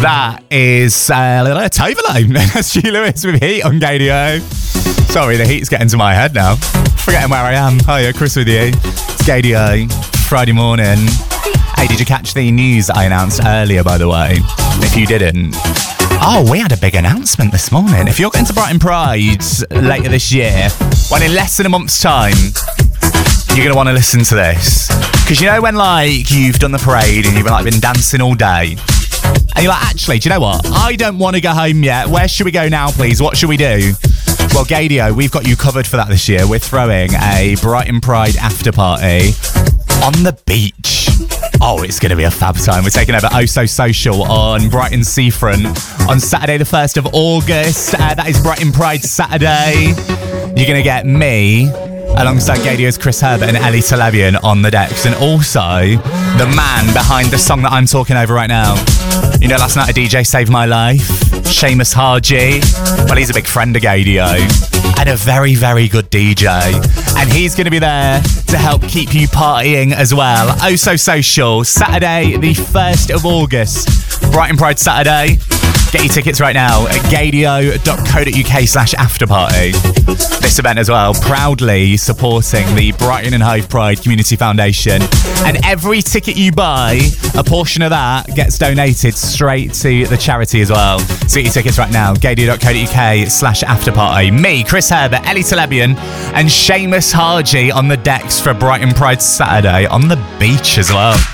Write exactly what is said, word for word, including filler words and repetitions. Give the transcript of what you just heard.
That is uh, Toverlane. That's Stu Lewis with Heat on Gadio. Sorry, the heat's getting to my head now. Forgetting where I am. Hiya, Chris with you. It's Gadio, Friday morning. Hey, did you catch the news I announced earlier, by the way? If you didn't. Oh, we had a big announcement this morning. If you're going to Brighton Pride later this year, when in less than a month's time, you're going to want to listen to this. Because you know when, like, you've done the parade and you've like been dancing all day, and you're like, actually, do you know what? I don't want to go home yet. Where should we go now, please? What should we do? Well, Gadio, we've got you covered for that this year. We're throwing a Brighton Pride after party on the beach. Oh, it's going to be a fab time. We're taking over Oh So Social on Brighton Seafront on Saturday the first of August. Uh, that is Brighton Pride Saturday. You're going to get me alongside Gadio's Chris Herbert and Ellie Televian on the decks, and also the man behind the song that I'm talking over right now. You know, last night a D J saved my life, Seamus Harji. Well, he's a big friend of Gadio and a very, very good D J, and he's going to be there to help keep you partying as well. Oh So Social, Saturday the first of August, Brighton Pride Saturday. Get your tickets right now at gadio.co.uk slash afterparty. This event as well, proudly supporting the Brighton and Hove Pride Community Foundation. And every ticket you buy, a portion of that gets donated straight to the charity as well. So get your tickets right now, gadio.co.uk slash afterparty. Me, Chris Herbert, Ellie Telebian, and Seamus Harji on the decks for Brighton Pride Saturday on the beach as well.